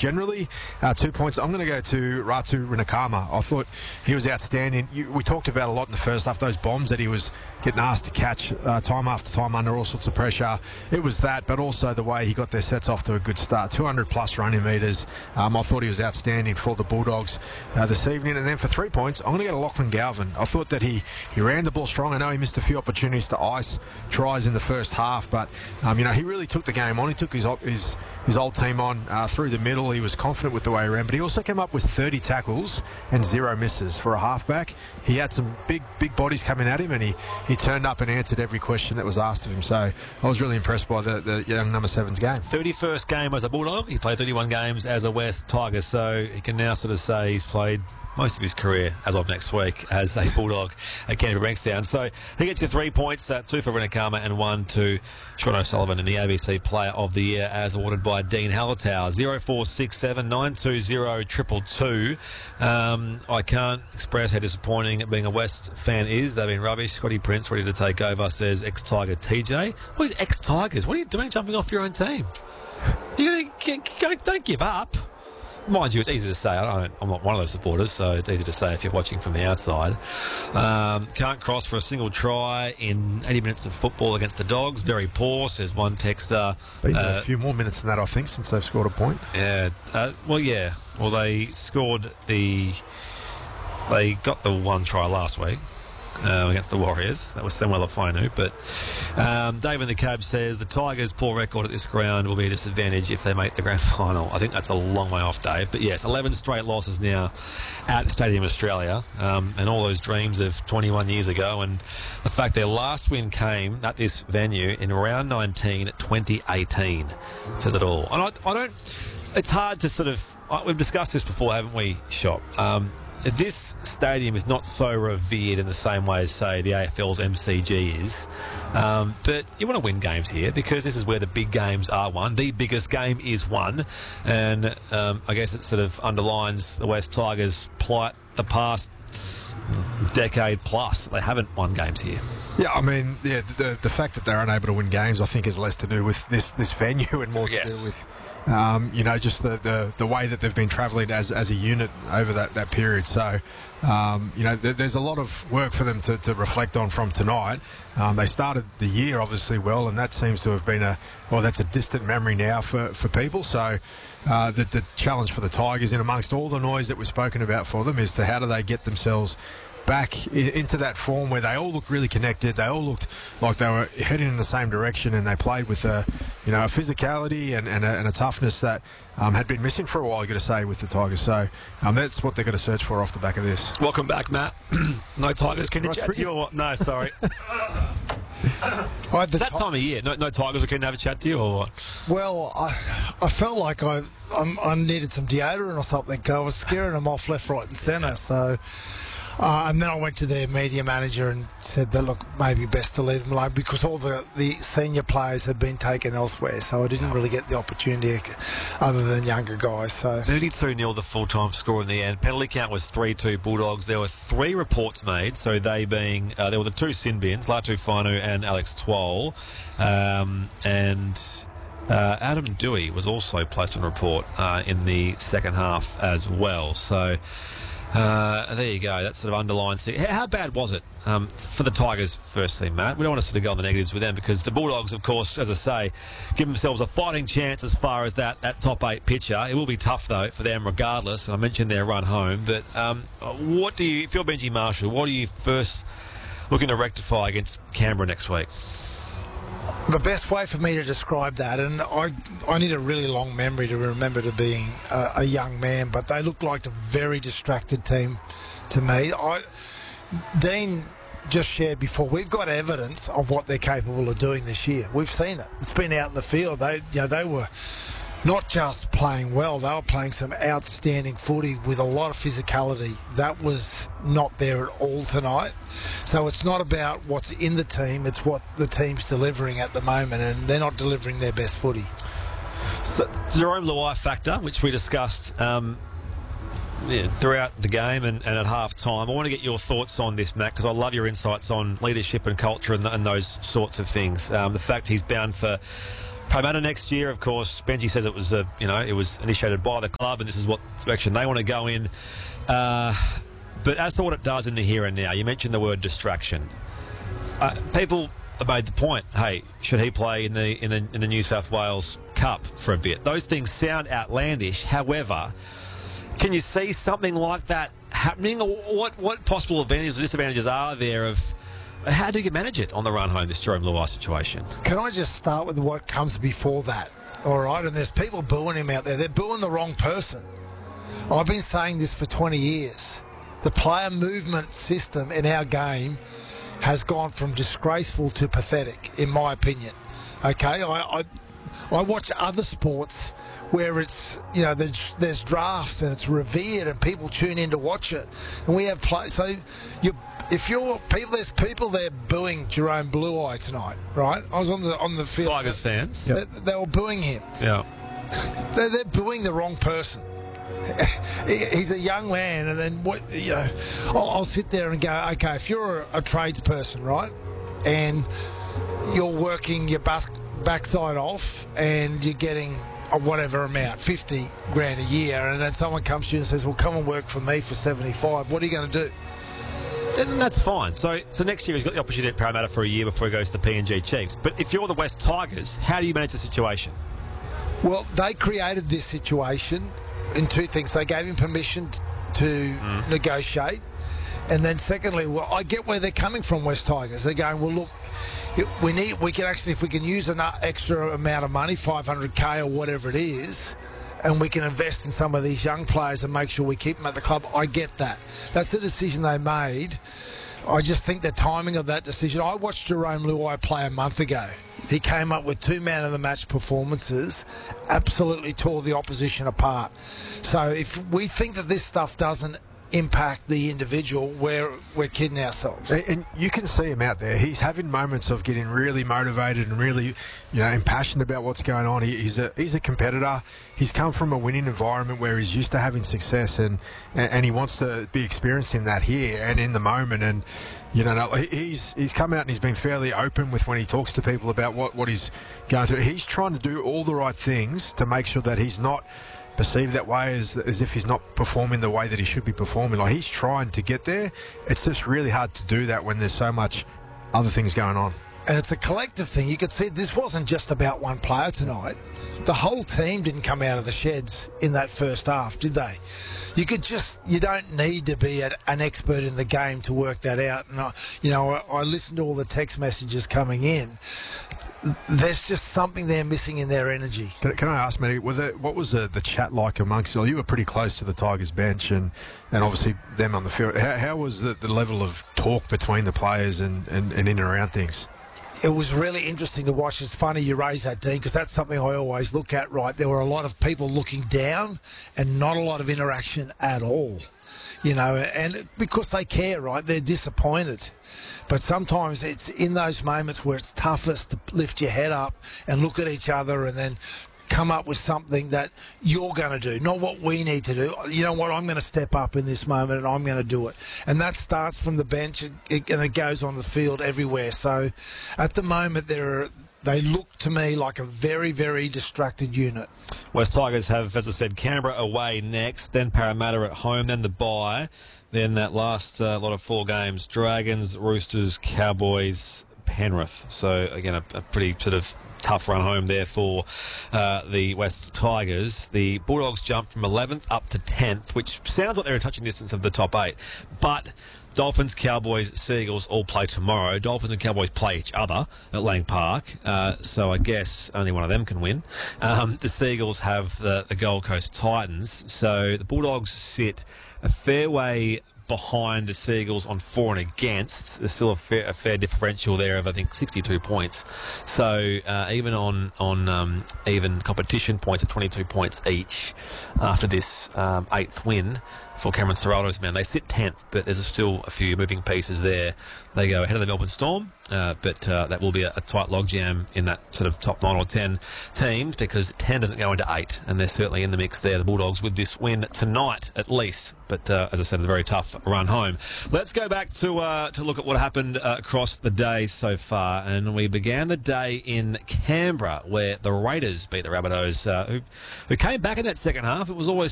generally. 2 points. I'm going to go to Ratu Rinakama. I thought he was outstanding. We talked about a lot in the first half, those bombs that he was getting asked to catch time after time under all sorts of pressure. It was that, but also the way he got their sets off to a good start. 200 plus running metres. I thought he was outstanding for the Bulldogs this evening. And then for 3 points, I'm going to go to Lachlan Galvin. I thought that he ran the ball strong. I know he missed a few opportunities to ice tries in the first half, but he really took the game on. He took his old team on through the middle. He was confident with the way he ran, but he also came up with 30 tackles and 0 misses for a halfback. He had some big bodies coming at him, and he turned up and answered every question that was asked of him. So I was really impressed by the young number 7's game. 31st game as a Bulldog. He played 31 games as a West Tiger, so he can now sort of say he's played most of his career as of next week as a Bulldog at Canterbury Bankstown. So he gets you 3 points, 2 for Rinakama and 1 to Sean O'Sullivan in the ABC Player of the Year as awarded by Dean Hallertau. 0467 920 222. I can't express how disappointing being a West fan is. They've been rubbish. Scotty Prince ready to take over, says ex-Tiger TJ. What is ex-Tigers? What are you doing jumping off your own team? Don't give up. Mind you, it's easy to say. I'm not one of those supporters, so it's easy to say if you're watching from the outside. Can't cross for a single try in 80 minutes of football against the Dogs. Very poor, says one texter. Been a few more minutes than that, I think, since they've scored a point. Yeah. Well, they got the one try last week. Against the Warriors. That was Samuel Lafonu. But Dave in the Cab says the Tigers' poor record at this ground will be a disadvantage if they make the grand final. I think that's a long way off, Dave. But yes, 11 straight losses now at the Stadium Australia, and all those dreams of 21 years ago. And the fact their last win came at this venue in round 19 2018 says it all. And I don't. It's hard to sort of. We've discussed this before, haven't we, Shop? This stadium is not so revered in the same way as, say, the AFL's MCG is. But you want to win games here because this is where the big games are won. The biggest game is won. And I guess it sort of underlines the West Tigers' plight the past decade plus. They haven't won games here. Yeah, I mean, the fact that they're unable to win games, I think, is less to do with this venue and more to do with just the way that they've been travelling as a unit over that period. So, there's a lot of work for them to reflect on from tonight. They started the year obviously well, and that seems to have been that's a distant memory now for people. So, the challenge for the Tigers, in amongst all the noise that was spoken about for them, is to how do they get themselves back into that form where they all looked really connected. They all looked like they were heading in the same direction, and they played with a physicality and a toughness that had been missing for a while, you got to say, with the Tigers. So that's what they're going to search for off the back of this. Welcome back, Matt. No Tigers can chat to you or what? No, sorry. It's that time of year. No Tigers can have a chat to you or what? Well, I felt like I needed some deodorant or something. I was scaring them off left, right and centre. So... and then I went to their media manager and said that, look, maybe best to leave them alone because all the senior players had been taken elsewhere, so I didn't really get the opportunity other than younger guys. So 32-0 the full-time score in the end. Penalty count was 3-2 Bulldogs. There were 3 reports made, so they being there were the 2 sin bins, Latu Whanu and Alex Twal, and Adam Dewey was also placed on report in the second half as well. So there you go. That sort of underlines it. How bad was it for the Tigers, firstly, Matt? We don't want to sort of go on the negatives with them because the Bulldogs, of course, as I say, give themselves a fighting chance as far as that top 8 picture. It will be tough, though, for them regardless. I mentioned their run home. But what do you, if you're Benji Marshall, what are you first looking to rectify against Canberra next week? The best way for me to describe that, and I need a really long memory to remember to being a young man, but they look like a very distracted team to me. Dean just shared before, we've got evidence of what they're capable of doing this year. We've seen it. It's been out in the field. They were not just playing well, they were playing some outstanding footy with a lot of physicality. That was not there at all tonight. So it's not about what's in the team, it's what the team's delivering at the moment, and they're not delivering their best footy. So, Jerome Luai factor, which we discussed throughout the game and at half-time. I want to get your thoughts on this, Matt, because I love your insights on leadership and culture and those sorts of things. The fact he's bound for Parramatta next year, of course, Benji says it was it was initiated by the club, and this is what direction they want to go in. But as to what it does in the here and now, you mentioned the word distraction. People have made the point. Hey, should he play in the New South Wales Cup for a bit? Those things sound outlandish. However, can you see something like that happening? Or what possible advantages or disadvantages are there of how do you manage it on the run home, this Jarome Luai situation? Can I just start with what comes before that? All right, and there's people booing him out there. They're booing the wrong person. I've been saying this for 20 years. The player movement system in our game has gone from disgraceful to pathetic, in my opinion. Okay, I watch other sports where it's, there's drafts and it's revered and people tune in to watch it, and we have play. So there's people there booing Jarome Luai tonight, right? I was on the field. Tigers fans. They were booing him. Yeah. They're booing the wrong person. He's a young man, and then I'll sit there and go, okay, if you're a tradesperson, right, and you're working your backside off and you're getting whatever amount, 50 grand a year, and then someone comes to you and says, well, come and work for me for 75, what are you going to do? Then that's fine. So next year he's got the opportunity at Parramatta for a year before he goes to the PNG Chiefs. But if you're the West Tigers, how do you manage the situation? Well, they created this situation in two things. They gave him permission to negotiate, and then secondly, well, I get where they're coming from, West Tigers. They're going, well, look, if we can use an extra amount of money, 500k or whatever it is, and we can invest in some of these young players and make sure we keep them at the club. I get that. That's the decision they made. I just think the timing of that decision. I watched Jarome Luai play a month ago. He came up with 2 man-of-the-match performances, absolutely tore the opposition apart. So if we think that this stuff doesn't impact the individual, we're kidding ourselves. And you can see him out there. He's having moments of getting really motivated and really, impassioned about what's going on. He's a competitor. He's come from a winning environment where he's used to having success, and he wants to be experiencing that here and in the moment. And he's come out and he's been fairly open with when he talks to people about what he's going through. He's trying to do all the right things to make sure that he's not perceived that way as if he's not performing the way that he should be performing. Like, he's trying to get there. It's just really hard to do that when there's so much other things going on. And it's a collective thing. You could see this wasn't just about one player tonight. The whole team didn't come out of the sheds in that first half, did they? You don't need to be an expert in the game to work that out. And I listened to all the text messages coming in. There's just something they're missing in their energy. Can I ask, Matty, what was the chat like amongst you? You were pretty close to the Tigers bench and obviously them on the field. How was the level of talk between the players and in and around things? It was really interesting to watch. It's funny you raise that, Dean, because that's something I always look at, right? There were a lot of people looking down and not a lot of interaction at all, and because they care, right? They're disappointed. But sometimes it's in those moments where it's toughest to lift your head up and look at each other and then come up with something that you're going to do, not what we need to do. You know what, I'm going to step up in this moment and I'm going to do it. And that starts from the bench and it goes on the field everywhere. So at the moment, they look to me like a very, very distracted unit. West Tigers have, as I said, Canberra away next, then Parramatta at home, then the bye. Then that last lot of 4 games, Dragons, Roosters, Cowboys, Penrith. So, again, a pretty sort of tough run home there for the West Tigers. The Bulldogs jumped from 11th up to 10th, which sounds like they're in touching distance of the top 8. But Dolphins, Cowboys, Seagulls all play tomorrow. Dolphins and Cowboys play each other at Lang Park, so I guess only one of them can win. The Seagulls have the Gold Coast Titans, so the Bulldogs sit a fair way behind the Seagulls on for and against. There's still a fair differential there of, I think, 62 points. So even on even competition points at 22 points each after this 8th win, for Cameron Serrato's men. They sit 10th, but there's still a few moving pieces there. They go ahead of the Melbourne Storm, but that will be a tight logjam in that sort of top 9 or 10 teams, because 10 doesn't go into 8, and they're certainly in the mix there, the Bulldogs, with this win tonight at least. But as I said, a very tough run home. Let's go back to look at what happened across the day so far, and we began the day in Canberra, where the Raiders beat the Rabbitohs, who came back in that second half. It was always